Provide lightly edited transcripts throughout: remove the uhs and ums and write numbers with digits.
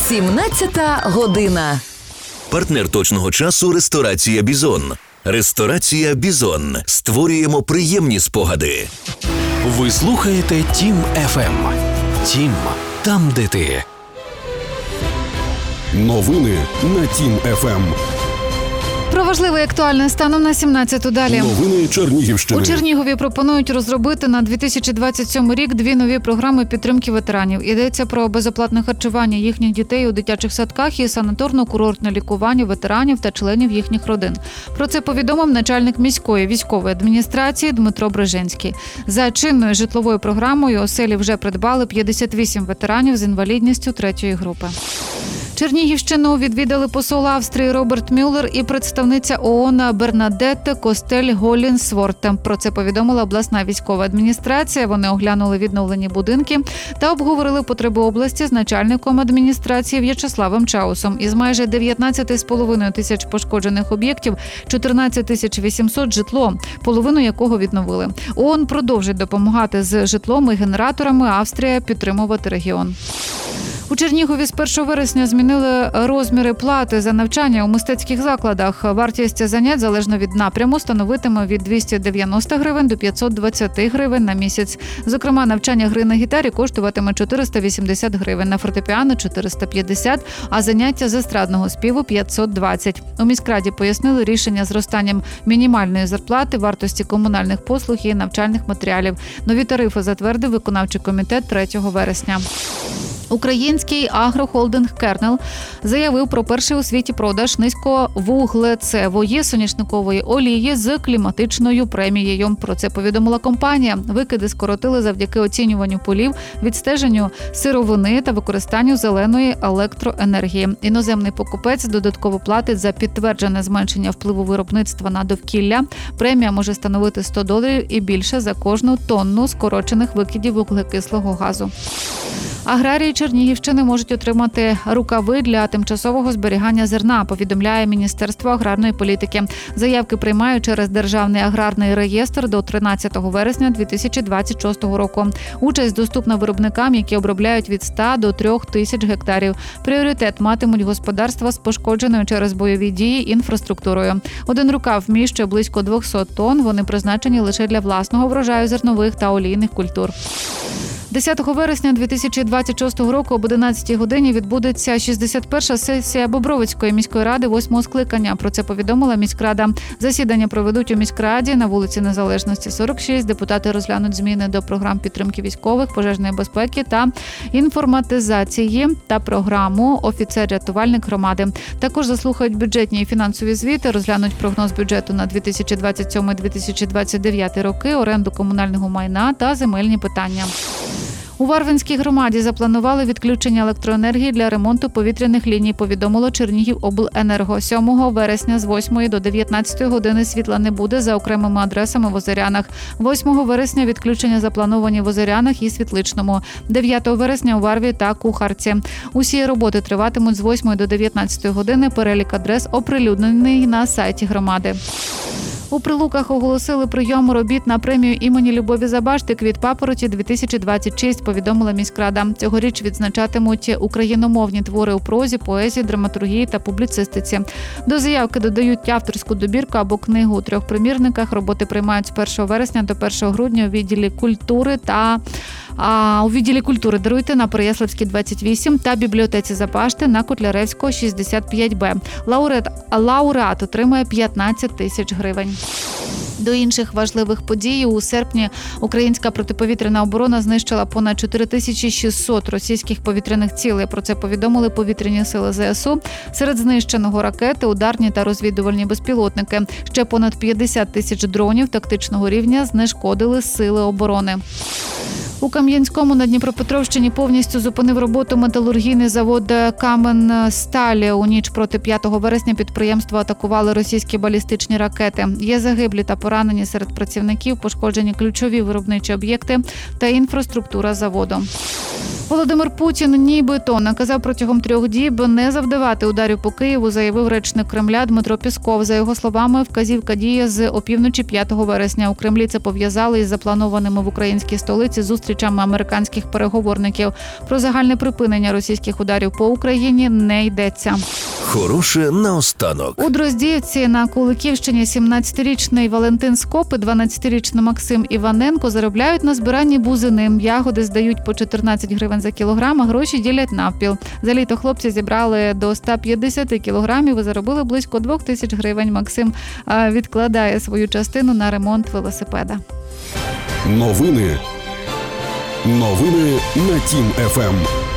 17 година. Партнер точного часу – ресторація «Бізон». Ресторація «Бізон». Створюємо приємні спогади. Ви слухаєте Тім ФМ. Тім – там, де ти. Новини на Тім ФМ. Про важливе і актуальне станом на 17-ту далі. Новини Чернігівщини. У Чернігові пропонують розробити на 2027 рік 2 нові програми підтримки ветеранів. Йдеться про безоплатне харчування їхніх дітей у дитячих садках і санаторно-курортне лікування ветеранів та членів їхніх родин. Про це повідомив начальник міської військової адміністрації Дмитро Брижинський. За чинною житловою програмою оселі вже придбали 58 ветеранів з інвалідністю 3-ї групи. Чернігівщину відвідали посол Австрії Роберт Мюллер і представниця ООН Бернадетте Костель-Голлінсворт. Про це повідомила обласна військова адміністрація. Вони оглянули відновлені будинки та обговорили потреби області з начальником адміністрації В'ячеславом Чаусом. Із майже 19,5 тисяч пошкоджених об'єктів 14 800 – житло, половину якого відновили. ООН продовжить допомагати з житлом і генераторами, Австрія підтримувати регіон. У Чернігові з 1 вересня змінили розміри плати за навчання у мистецьких закладах. Вартість занять, залежно від напряму, становитиме від 290 гривень до 520 гривень на місяць. Зокрема, навчання гри на гітарі коштуватиме 480 гривень, на фортепіано – 450, а заняття з естрадного співу – 520. У міськраді пояснили рішення зростанням мінімальної зарплати, вартості комунальних послуг і навчальних матеріалів. Нові тарифи затвердив виконавчий комітет 3 вересня. Український агрохолдинг «Кернел» заявив про перший у світі продаж низьковуглецевої соняшникової олії з кліматичною премією. Про це повідомила компанія. Викиди скоротили завдяки оцінюванню полів, відстеженню сировини та використанню зеленої електроенергії. Іноземний покупець додатково платить за підтверджене зменшення впливу виробництва на довкілля. Премія може становити $100 і більше за кожну тонну скорочених викидів вуглекислого газу. Аграрії Чернігівщини можуть отримати рукави для тимчасового зберігання зерна, повідомляє Міністерство аграрної політики. Заявки приймають через Державний аграрний реєстр до 13 вересня 2026 року. Участь доступна виробникам, які обробляють від 100 до 3 тисяч гектарів. Пріоритет матимуть господарства з пошкодженою через бойові дії інфраструктурою. Один рукав вміщує близько 200 тонн, вони призначені лише для власного врожаю зернових та олійних культур. 10 вересня 2026 року об 11 годині відбудеться 61-ша сесія Бобровицької міської ради 8-го скликання. Про це повідомила міськрада. Засідання проведуть у міськраді на вулиці Незалежності, 46. Депутати розглянуть зміни до програм підтримки військових, пожежної безпеки та інформатизації та програму «Офіцер-рятувальник громади». Також заслухають бюджетні і фінансові звіти, розглянуть прогноз бюджету на 2027-2029 роки, оренду комунального майна та земельні питання. У Варвинській громаді запланували відключення електроенергії для ремонту повітряних ліній, повідомило Чернігівобленерго. 7 вересня з 8 до 19 години світла не буде за окремими адресами в Озерянах. 8 вересня відключення заплановані в Озерянах і Світличному. 9 вересня у Варві та Кухарці. Усі роботи триватимуть з 8 до 19 години. Перелік адрес оприлюднений на сайті громади. У Прилуках оголосили прийом робіт на премію імені Любові Забашти «Квіт папороті 2026», повідомила міськрада. Цьогоріч відзначатимуть україномовні твори у прозі, поезії, драматургії та публіцистиці. До заявки додають авторську добірку або книгу у 3 примірниках. Роботи приймають з 1 вересня до 1 грудня у відділі культури на Переяславській 28 та бібліотеці Забашти на Котляревського 65Б. Лауреат отримає 15 тисяч гривень. До інших важливих подій у серпні українська протиповітряна оборона знищила понад 4600 російських повітряних цілей. Про це повідомили повітряні сили ЗСУ. Серед знищеного ракети, ударні та розвідувальні безпілотники. Ще понад 50 тисяч дронів тактичного рівня знешкодили сили оборони. У Кам'янському на Дніпропетровщині повністю зупинив роботу металургійний завод «Каменсталь». У ніч проти 5 вересня підприємство атакували російські балістичні ракети. Є загиблі та поранені серед працівників, пошкоджені ключові виробничі об'єкти та інфраструктура заводу. Володимир Путін нібито наказав протягом 3 діб не завдавати ударів по Києву, заявив речник Кремля Дмитро Пісков. За його словами, вказівка діє з опівночі 5 вересня. У Кремлі це пов'язали із запланованими в українській столиці зустрічами американських переговорників. Про загальне припинення російських ударів по Україні не йдеться. Хороше наостанок. У Дроздіївці на Куликівщині 17-річний Валентин Скоп і 12-річний Максим Іваненко заробляють на збиранні бузини. Ягоди здають по 14 гривень за кілограм, а гроші ділять навпіл. За літо хлопці зібрали до 150 кілограмів і заробили близько 2000 гривень. Максим відкладає свою частину на ремонт велосипеда. Новини на Тім ФМ.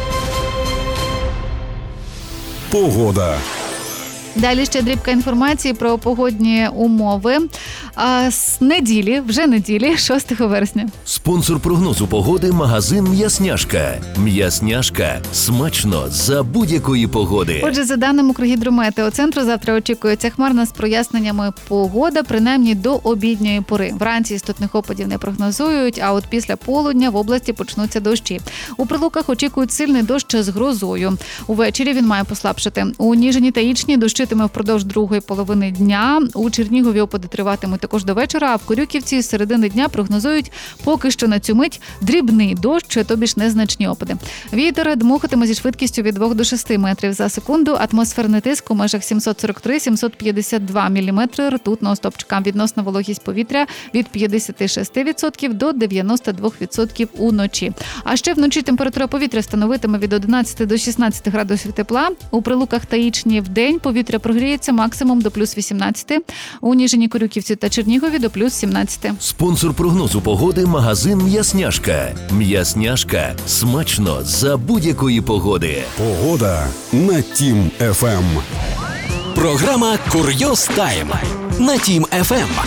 Погода. Далі ще дрібка інформації про погодні умови. З неділі, вже неділі, 6 вересня. Спонсор прогнозу погоди – магазин «М'ясняшка». «М'ясняшка» – смачно за будь-якої погоди. Отже, за даними Укргідрометеоцентру, завтра очікується хмарна з проясненнями погода, принаймні до обідньої пори. Вранці істотних опадів не прогнозують, а от після полудня в області почнуться дощі. У Прилуках очікують сильний дощ з грозою. Увечері він має послабшати. У Ніжині та Ічні дощитиме впродовж другої половини дня. У Чернігові опади триватимуть також до вечора, а в Корюківці з середини дня прогнозують поки що на цю мить дрібний дощ, тобі ж незначні опади. Вітер дмухатиме зі швидкістю від 2 до 6 метрів за секунду. Атмосферний тиск у межах 743-752 міліметри ртутного стовпчика. Відносна вологість повітря від 56% до 92% уночі. А ще вночі температура повітря становитиме від 11 до 16 градусів тепла. У Прилуках та Ічні вдень повітря прогріється максимум до плюс 18. У Ніжині, Корюківці та Чернігові до плюс 17. Спонсор прогнозу погоди – магазин «М'ясняшка». «М'ясняшка» – смачно за будь-якої погоди. Погода на Тім ФМ. Програма «Курйоз Тайм» на Тім ФМ.